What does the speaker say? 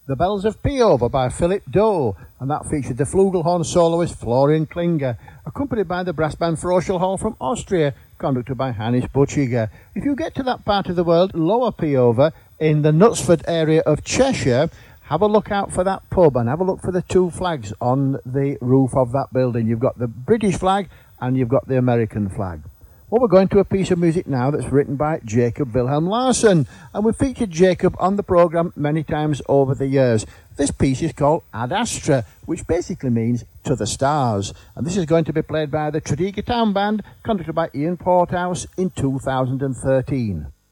The Bells of Peover by Philip Doe, and that featured the flugelhorn soloist Florian Klinger, accompanied by the brass band Froschel Hall from Austria, conducted by Hannes Butchiger. If you get to that part of the world, Lower Peover, in the Knutsford area of Cheshire, have a look out for that pub and have a look for the two flags on the roof of that building. You've got the British flag and you've got the American flag. Well, we're going to a piece of music now that's written by Jacob Wilhelm Larsson, and we've featured Jacob on the programme many times over the years. This piece is called Ad Astra, which basically means to the stars, and this is going to be played by the Tredegar Town Band, conducted by Ian Porthouse in 2013.